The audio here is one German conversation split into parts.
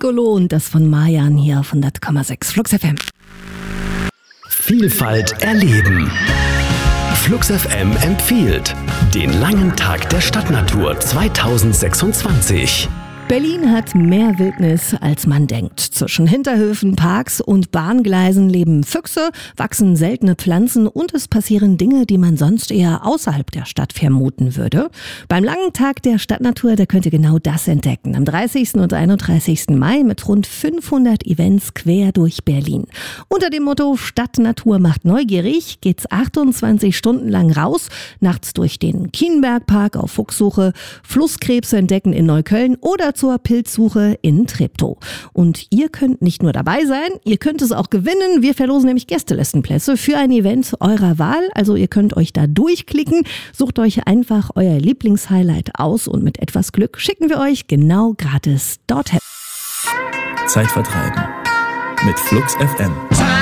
Nicolo und das von Mayan hier auf 100,6 Flux FM. Vielfalt erleben. Flux FM empfiehlt den langen Tag der Stadtnatur 2026. Berlin hat mehr Wildnis, als man denkt. Zwischen Hinterhöfen, Parks und Bahngleisen leben Füchse, wachsen seltene Pflanzen und es passieren Dinge, die man sonst eher außerhalb der Stadt vermuten würde. Beim langen Tag der Stadtnatur, da könnt ihr genau das entdecken. Am 30. und 31. Mai mit rund 500 Events quer durch Berlin. Unter dem Motto Stadtnatur macht neugierig geht's 28 Stunden lang raus, nachts durch den Kienbergpark auf Fuchssuche, Flusskrebse entdecken in Neukölln oder zur Pilzsuche in Treptow. Und ihr könnt nicht nur dabei sein, ihr könnt es auch gewinnen. Wir verlosen nämlich Gästelistenplätze für ein Event eurer Wahl. Also ihr könnt euch da durchklicken, sucht euch einfach euer Lieblingshighlight aus und mit etwas Glück schicken wir euch genau gratis dorthin. Zeit vertreiben mit Flux FM.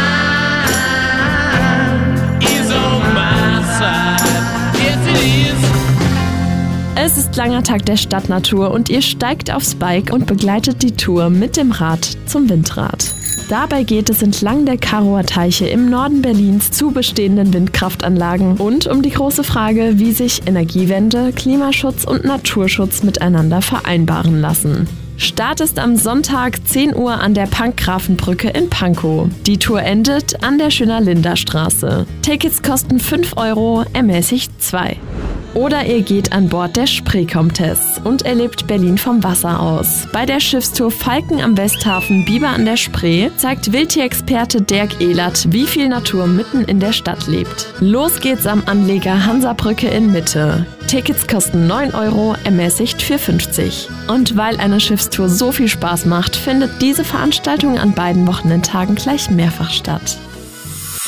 Es ist langer Tag der Stadtnatur und ihr steigt aufs Bike und begleitet die Tour mit dem Rad zum Windrad. Dabei geht es entlang der Karower Teiche im Norden Berlins zu bestehenden Windkraftanlagen und um die große Frage, wie sich Energiewende, Klimaschutz und Naturschutz miteinander vereinbaren lassen. Start ist am Sonntag 10 Uhr an der Pankgrafenbrücke in Pankow. Die Tour endet an der Schöner-Linder-Straße. Tickets kosten 5 €, ermäßigt 2. Oder ihr geht an Bord der Spree-Comtesse und erlebt Berlin vom Wasser aus. Bei der Schiffstour Falken am Westhafen Biber an der Spree zeigt Wildtierexperte Dirk Ehlert, wie viel Natur mitten in der Stadt lebt. Los geht's am Anleger Hansabrücke in Mitte. Tickets kosten 9 €, ermäßigt für 50. Und weil eine Schiffstour so viel Spaß macht, findet diese Veranstaltung an beiden Wochenendtagen gleich mehrfach statt.